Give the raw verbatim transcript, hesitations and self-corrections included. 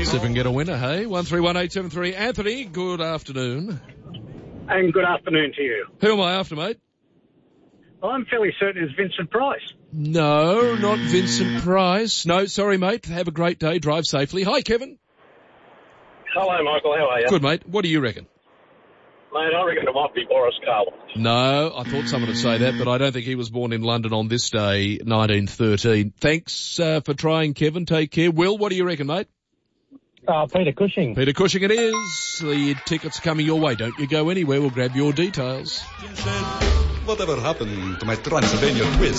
See if we can get a winner, hey? one three one eight seven three. Anthony, good afternoon. And good afternoon to you. Who am I after, mate? Well, I'm fairly certain it's Vincent Price. No, not Vincent Price. No, sorry, mate. Have a great day. Drive safely. Hi, Kevin. Hello, Michael. How are you? Good, mate. What do you reckon? Mate, I reckon it might be Boris Karloff. No, I thought someone would say that, but I don't think he was born in London on this day, nineteen thirteen. Thanks uh, for trying, Kevin. Take care. Will, what do you reckon, mate? Uh, Peter Cushing. Peter Cushing it is. The tickets coming your way. Don't you go anywhere. We'll grab your details. Whatever happened to my Transylvania quiz?